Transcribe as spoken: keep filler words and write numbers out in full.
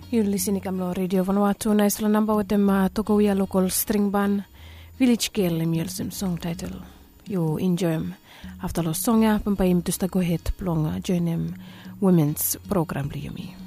You're listening to Radio Vanuatu na isla namba with them uh, Tokowia local string band Village Girl im song title. You enjoy them. After the song, pampaim to sta go hit plong join them women's program liyumi.